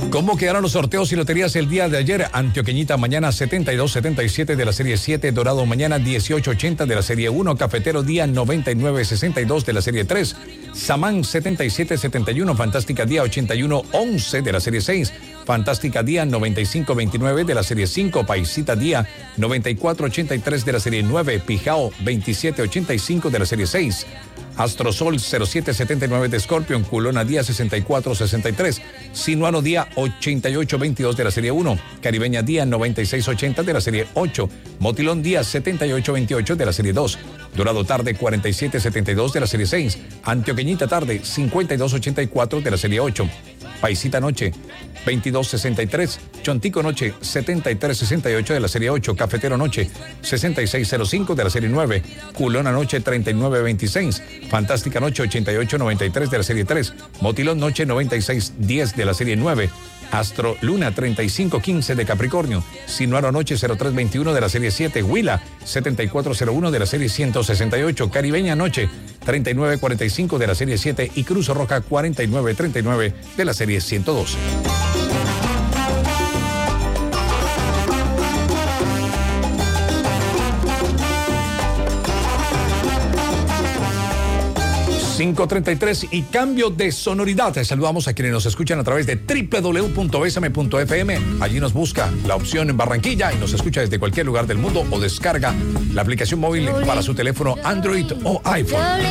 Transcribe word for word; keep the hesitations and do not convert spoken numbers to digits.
¿Cómo quedaron los sorteos y loterías el día de ayer? Antioqueñita mañana setenta y dos setenta y siete de la serie siete, Dorado mañana dieciocho ochenta de la serie uno, Cafetero día noventa y nueve sesenta y dos de la serie tres, Samán setenta y siete setenta y uno, Fantástica día ochenta y uno once de la serie seis, Fantástica día noventa y cinco veintinueve de la serie cinco, Paisita día noventa y cuatro ochenta y tres de la serie nueve, Pijao veintisiete ochenta y cinco de la serie seis, Astrosol cero siete setenta y nueve de Scorpion, Culona día sesenta y cuatro sesenta y tres, Sinuano día ochenta y ocho veintidós de la serie uno, Caribeña día noventa y seis ochenta de la serie ocho, Motilón día setenta y ocho veintiocho de la serie dos, Dorado tarde cuarenta y siete setenta y dos de la serie seis, Antioqueñita tarde cincuenta y dos ochenta y cuatro de la serie ocho, Paisita noche veintidós sesenta y tres, Chontico noche setenta y tres sesenta y ocho de la serie ocho, Cafetero noche sesenta y seis cero cinco de la serie nueve, Culona noche treinta y nueve veintiséis, Fantástica noche ochenta y ocho noventa y tres de la serie tres, Motilón noche noventa y seis diez de la serie nueve, Astro Luna treinta y cinco quince de Capricornio, Sinuaro noche cero tres veintiuno de la serie siete, Huila setenta y cuatro cero uno de la serie ciento sesenta y ocho, Caribeña noche treinta y nueve cuarenta y cinco de la serie siete y Cruzo Roja cuarenta y nueve treinta y nueve de la serie ciento doce. cinco treinta y tres y cambio de sonoridad. Saludamos a quienes nos escuchan a través de doble u doble u doble u punto b s m punto f m. Allí nos busca la opción en Barranquilla y nos escucha desde cualquier lugar del mundo o descarga la aplicación móvil para su teléfono Android o iPhone.